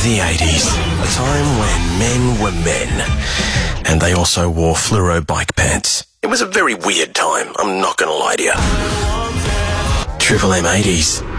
The 80s, a time when men were men, and they also wore fluoro bike pants. It was a very weird time, I'm not going to lie to you. Triple M 80s.